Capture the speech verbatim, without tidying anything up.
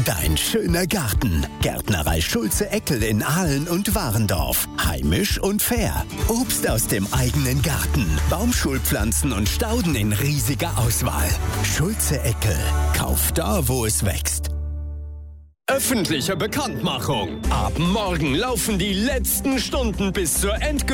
dein schöner Garten. Gärtnerei Schulze-Eckel in Aalen und Warendorf. Heimisch und fair. Obst aus dem eigenen Garten. Baumschulpflanzen und Stauden in riesiger Auswahl. Schulze-Eckel. Kauf da, wo es wächst. Öffentliche Bekanntmachung. Ab morgen laufen die letzten Stunden bis zur Endgültigkeit